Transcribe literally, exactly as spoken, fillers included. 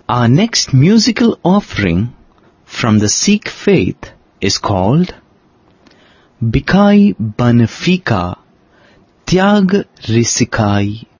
Our next musical offering from the Sikh faith is called Bikai Ban Fika Tyag Risikai